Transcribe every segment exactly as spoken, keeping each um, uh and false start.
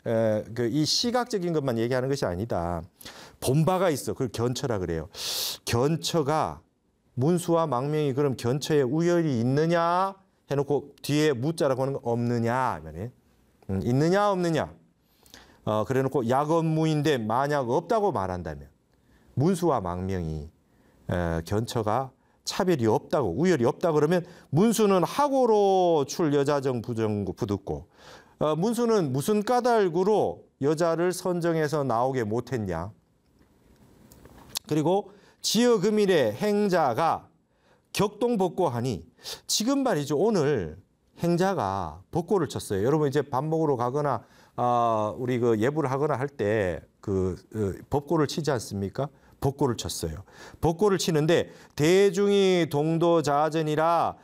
그 이 시각적인 것만 얘기하는 것이 아니다. 본바가 있어. 그걸 견처라 그래요. 견처가 문수와 망명이 그럼 견처에 우열이 있느냐 해놓고 뒤에 무자라고 하는 거 없느냐 말이에요. 음, 있느냐 없느냐. 어, 그래놓고 약언무인데 만약 없다고 말한다면 문수와 망명이 에, 견처가 차별이 없다고 우열이 없다 그러면 문수는 하고로 출 여자정 부정 부듣고 어, 문수는 무슨 까닭으로 여자를 선정해서 나오게 못했냐. 그리고 지어금일의 행자가 격동복고하니 지금 말이죠. 오늘 행자가 복고를 쳤어요. 여러분 이제 밥 먹으러 가거나 아, 우리 그 예불을 하거나 할 때 그 그, 법고를 치지 않습니까? 복고를 쳤어요. 복고를 치는데 대중이 동도자전이라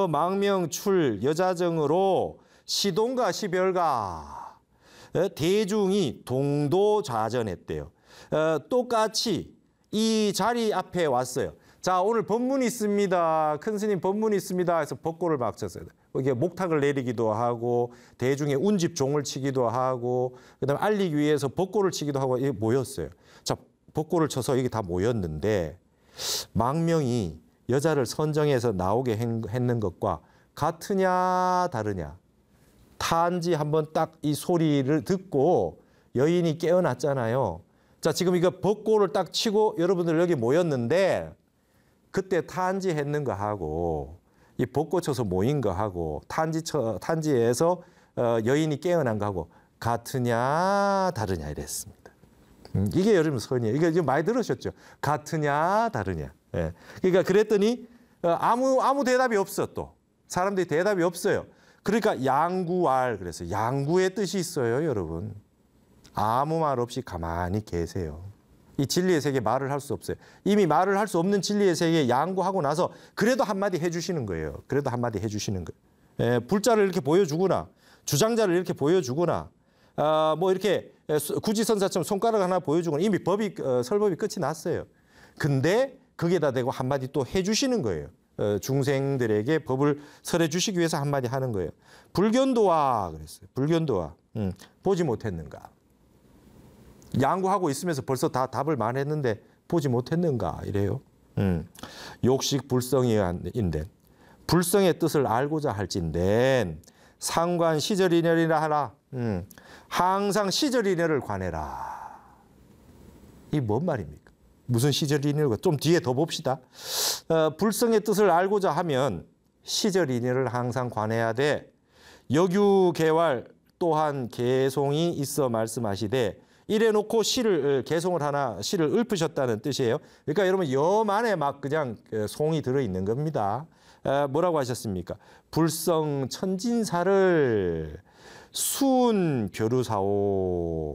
여망명출 여자정으로 시동가 시별가 대중이 동도자전했대요. 어, 똑같이 이 자리 앞에 왔어요. 자, 오늘 법문이 있습니다. 큰 스님 법문이 있습니다. 해서 복고를 막 쳤어요. 이게 목탁을 내리기도 하고 대중의 운집 종을 치기도 하고 그다음에 알리기 위해서 복고를 치기도 하고 이게 모였어요. 자, 복고를 쳐서 이게 다 모였는데 망명이 여자를 선정해서 나오게 했는 것과 같으냐 다르냐. 탄지 한번 딱 이 소리를 듣고 여인이 깨어났잖아요. 자, 지금 이거 복고를 딱 치고 여러분들 여기 모였는데 그때 탄지 했는 거 하고 이 복고 쳐서 모인 거 하고 탄지 쳐 탄지에서 어, 여인이 깨어난 거 하고 같으냐 다르냐 이랬습니다. 음, 이게 여러분 선이에요. 이게 지금 많이 들으셨죠? 같으냐 다르냐. 예. 그러니까 그랬더니 어, 아무 아무 대답이 없어 또 사람들이 대답이 없어요. 그러니까 양구알 그래서 양구의 뜻이 있어요, 여러분. 아무 말 없이 가만히 계세요. 이 진리의 세계 말을 할 수 없어요. 이미 말을 할 수 없는 진리의 세계에 양구하고 나서 그래도 한마디 해주시는 거예요. 그래도 한마디 해주시는 거예요. 예, 불자를 이렇게 보여주거나 주장자를 이렇게 보여주거나 아, 뭐 이렇게 구지선사처럼 손가락 하나 보여주거나 이미 법이 어, 설법이 끝이 났어요. 근데 거기에다 대고 한마디 또 해주시는 거예요. 어, 중생들에게 법을 설해 주시기 위해서 한마디 하는 거예요. 불견도와 그랬어요. 불견도와 음, 보지 못했는가. 양구하고 있으면서 벌써 다 답을 말했는데 보지 못했는가 이래요. 음. 욕식 불성인데 불성의 뜻을 알고자 할진된 상관 시절이녀리라 하라. 음. 항상 시절이녀를 관해라. 이 뭔 말입니까? 무슨 시절이녀가 좀 뒤에 더 봅시다. 어, 불성의 뜻을 알고자 하면 시절이녀를 항상 관해야 돼. 여규개왈 또한 개송이 있어 말씀하시되 이래놓고 시를 개송을 하나 시를 읊으셨다는 뜻이에요. 그러니까 여러분 염 안에 막 그냥 송이 들어있는 겁니다. 에, 뭐라고 하셨습니까? 불성 천진사를 수운 교류사오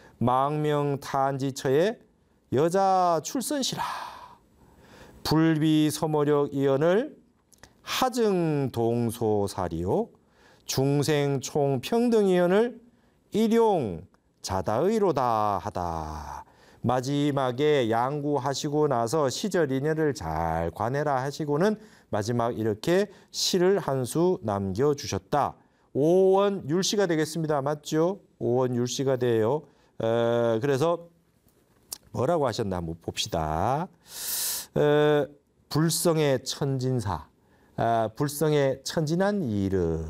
망명탄지처에 여자 출선시라 불비서모력 이언을 하증동소사리요 중생총평등이언을 일용 자다의로다 하다. 마지막에 양구하시고 나서 시절인연을 잘 관해라 하시고는 마지막 이렇게 시를 한 수 남겨주셨다. 오원 율시가 되겠습니다. 맞죠? 오원 율시가 돼요. 에, 그래서 뭐라고 하셨나 한번 봅시다. 에, 불성의 천진사, 아, 불성의 천진한 일을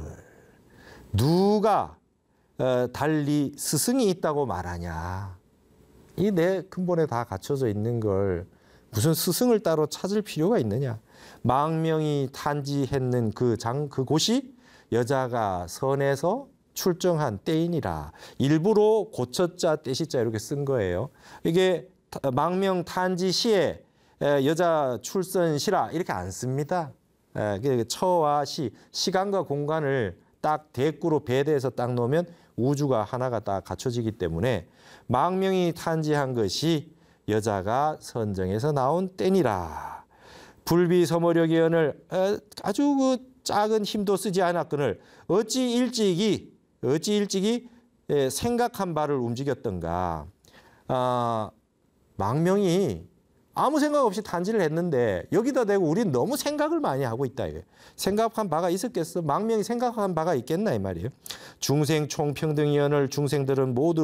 누가 어, 달리 스승이 있다고 말하냐. 이 내 근본에 다 갖춰져 있는 걸 무슨 스승을 따로 찾을 필요가 있느냐. 망명이 탄지했는 그 장, 그곳이 여자가 선에서 출정한 때이니라. 일부러 고처자 떼시자 이렇게 쓴 거예요. 이게 망명 탄지 시에 여자 출선시라 이렇게 안 씁니다. 처와 시, 시간과 공간을 딱 대꾸로 배대해서 딱 놓으면 우주가 하나가 딱 갖춰지기 때문에 망명이 탄지한 것이 여자가 선정해서 나온 때니라. 불비서모력이언을 아주 그 작은 힘도 쓰지 않았거늘 어찌 일찍이 어찌 일찍이 생각한 바를 움직였던가. 아, 망명이 아무 생각 없이 탄지를 했는데 여기다 대고 우리는 너무 생각을 많이 하고 있다. 이거예요. 생각한 바가 있었겠어? 망명이 생각한 바가 있겠나 이 말이에요. 중생 총평등위원회를 중생들은 모두